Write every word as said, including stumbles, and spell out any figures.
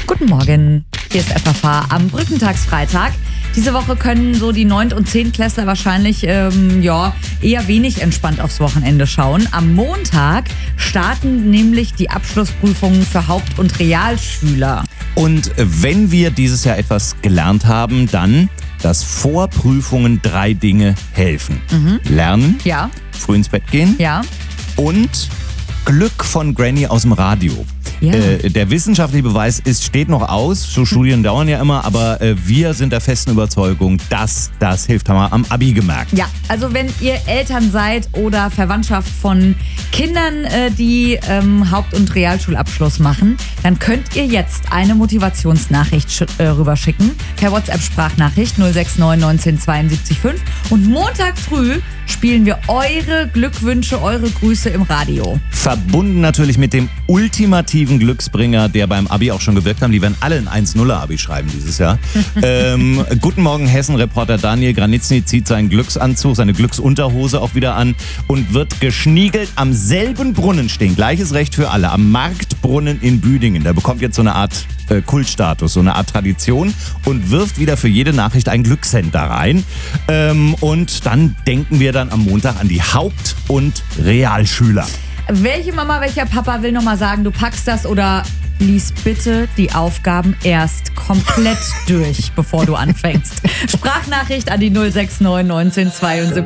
Guten Morgen, hier ist F F H am Brückentagsfreitag. Diese Woche können so die Neunt- und Zehntklässler wahrscheinlich ähm, ja, eher wenig entspannt aufs Wochenende schauen. Am Montag starten nämlich die Abschlussprüfungen für Haupt- und Realschüler. Und wenn wir dieses Jahr etwas gelernt haben, dann, dass vor Prüfungen drei Dinge helfen. Mhm. Lernen, Ja, früh ins Bett gehen ja. und Glück von Granny aus dem Radio. Ja. Äh, der wissenschaftliche Beweis ist, steht noch aus. So Studien dauern ja immer, aber äh, wir sind der festen Überzeugung, dass das hilft. Haben wir am Abi gemerkt. Ja, also wenn ihr Eltern seid oder Verwandtschaft von Kindern, äh, die ähm, Haupt- und Realschulabschluss machen, dann könnt ihr jetzt eine Motivationsnachricht sch- äh, rüberschicken per WhatsApp-Sprachnachricht null sechs neun neunzehn zweiundsiebzig fünf und Montag früh spielen wir eure Glückwünsche, eure Grüße im Radio. Verbunden natürlich mit dem ultimativen Glücksbringer, der beim Abi auch schon gewirkt haben. Die werden alle ein eins null Abi schreiben dieses Jahr. ähm, Guten Morgen Hessen-Reporter Daniel Granitzny zieht seinen Glücksanzug, seine Glücksunterhose auch wieder an und wird geschniegelt am selben Brunnen stehen. Gleiches Recht für alle. Am Marktbrunnen in Büdingen. Der bekommt jetzt so eine Art äh, Kultstatus, so eine Art Tradition und wirft wieder für jede Nachricht ein Glückscent da rein. Ähm, und dann denken wir dann am Montag an die Haupt- und Realschüler. Welche Mama, welcher Papa will nochmal sagen, du packst das oder lies bitte die Aufgaben erst komplett durch, bevor du anfängst. Sprachnachricht an die null sechs neun neunzehn zweiundsiebzig